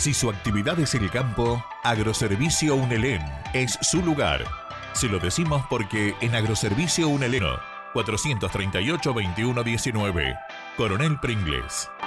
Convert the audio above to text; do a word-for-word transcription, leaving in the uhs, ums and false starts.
Si su actividad es el campo, Agroservicio Unelén es su lugar. Se lo decimos porque en Agroservicio Unelén, cuatrocientos treinta y ocho, veintiuno diecinueve, Coronel Pringles.